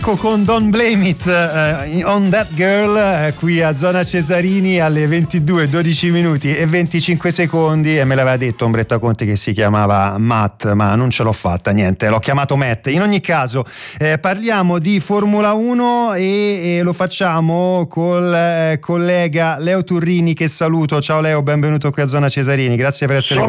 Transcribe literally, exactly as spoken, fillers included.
con Don't Blame It uh, on That Girl uh, qui a Zona Cesarini alle ventidue, dodici minuti e venticinque secondi, e me l'aveva detto Ombretta Conti che si chiamava Matt, ma non ce l'ho fatta, niente, l'ho chiamato Matt. In ogni caso eh, parliamo di Formula uno e, e lo facciamo col eh, collega Leo Turrini, che saluto. Ciao Leo, benvenuto qui a Zona Cesarini, grazie per essere Sono